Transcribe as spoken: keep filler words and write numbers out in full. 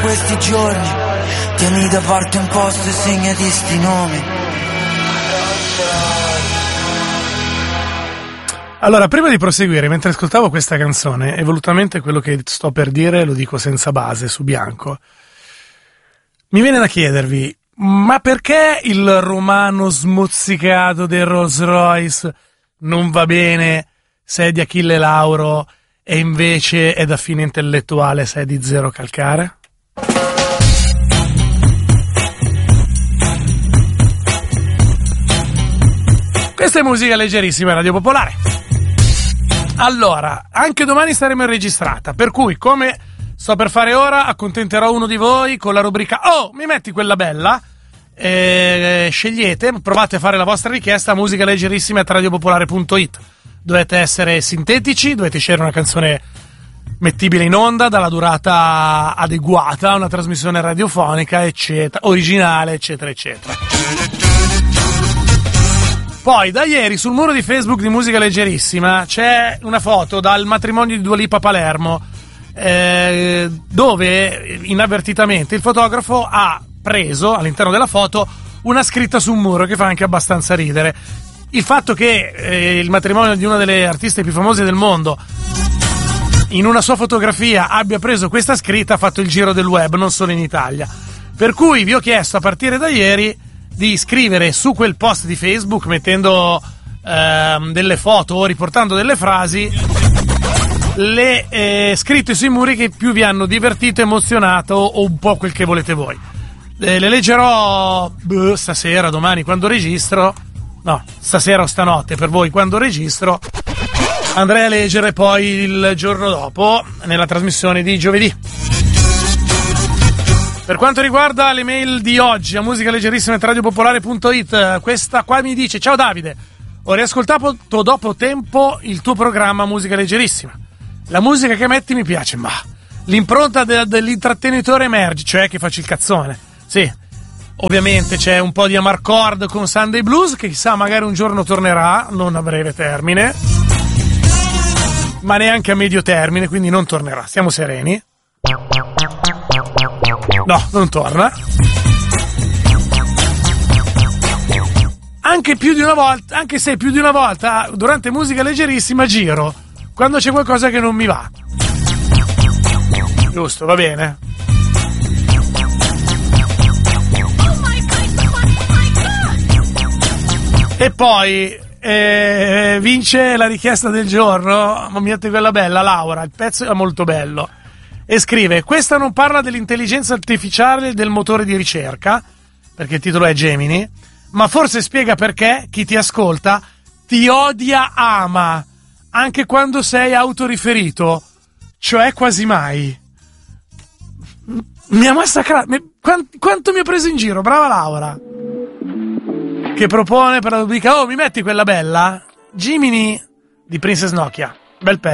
questi giorni. Tieni da parte un posto e segnati sti nomi. Allora, prima di proseguire, mentre ascoltavo questa canzone, e volutamente quello che sto per dire lo dico senza base, su bianco, mi viene da chiedervi, ma perché il romano smozzicato del Rolls Royce non va bene se è di Achille Lauro e invece è da fine intellettuale se è di Zero Calcare? Questa è musica leggerissima, Radio Popolare. Allora, anche domani saremo in registrata, per cui, come sto per fare ora, accontenterò uno di voi con la rubrica "Oh, mi metti quella bella?" Eh, scegliete, provate a fare la vostra richiesta a musica leggerissima at radiopopolare punto it. Dovete essere sintetici, dovete scegliere una canzone mettibile in onda, dalla durata adeguata, una trasmissione radiofonica, eccetera, originale, eccetera, eccetera. Poi, da ieri, sul muro di Facebook di Musica Leggerissima c'è una foto dal matrimonio di Dua Lipa a Palermo, eh, dove, inavvertitamente, il fotografo ha preso, all'interno della foto, una scritta su un muro che fa anche abbastanza ridere. Il fatto che eh, il matrimonio di una delle artiste più famose del mondo, in una sua fotografia, abbia preso questa scritta ha fatto il giro del web, non solo in Italia. Per cui vi ho chiesto, a partire da ieri, di scrivere su quel post di Facebook, mettendo ehm, delle foto o riportando delle frasi, le eh, scritte sui muri che più vi hanno divertito, emozionato o un po' quel che volete voi. Eh, le leggerò boh, stasera, domani, quando registro. No, stasera o stanotte per voi quando registro. Andrei a leggere poi il giorno dopo nella trasmissione di giovedì. Per quanto riguarda le mail di oggi a musica leggerissima at radiopopolare punto it, questa qua mi dice: ciao Davide, ho riascoltato dopo tempo il tuo programma Musica Leggerissima. La musica che metti mi piace, ma l'impronta de- dell'intrattenitore emerge, cioè che faccio il cazzone. Sì, ovviamente c'è un po' di amarcord con Sunday Blues, che chissà magari un giorno tornerà, non a breve termine, ma neanche a medio termine, quindi non tornerà, stiamo sereni. No, non torna. Anche più di una volta, anche se più di una volta durante Musica Leggerissima giro quando c'è qualcosa che non mi va. Giusto, va bene. E poi eh, vince la richiesta del giorno, ma mi mette quella bella, Laura, il pezzo è molto bello. E scrive: questa non parla dell'intelligenza artificiale del motore di ricerca, perché il titolo è Gemini, ma forse spiega perché chi ti ascolta ti odia ama, anche quando sei autoriferito, cioè quasi mai. Mi ha massacrato. Mi, quanto, quanto mi ha preso in giro, brava Laura. Che propone per la rubrica: oh, mi metti quella bella? Gemini di Princess Nokia. Bel pezzo.